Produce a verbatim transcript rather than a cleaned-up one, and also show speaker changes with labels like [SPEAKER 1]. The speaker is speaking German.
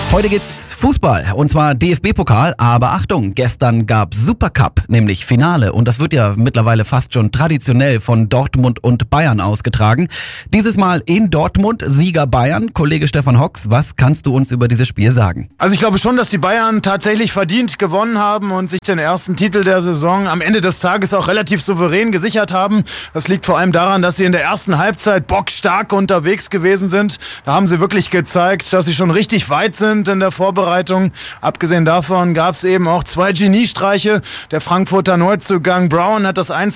[SPEAKER 1] Heute gibt's Fußball, und zwar D F B-Pokal, aber Achtung, gestern gab's Supercup, nämlich Finale, und das wird ja mittlerweile fast schon traditionell von Dortmund und Bayern ausgetragen. Dieses Mal in Dortmund, Sieger Bayern. Kollege Stefan Hocks, was kannst du uns über dieses Spiel sagen?
[SPEAKER 2] Also ich glaube schon, dass die Bayern tatsächlich verdient gewonnen haben und sich den ersten Titel der Saison am Ende des Tages auch relativ souverän gesichert haben. Das liegt vor allem daran, dass sie in der ersten Halbzeit bockstark unterwegs gewesen sind. Da haben sie wirklich gezeigt, dass sie schon richtig weit sind in der Vorbereitung. Abgesehen davon gab es eben auch zwei Geniestreiche. Der Frankfurter Neuzugang Brown hat das eins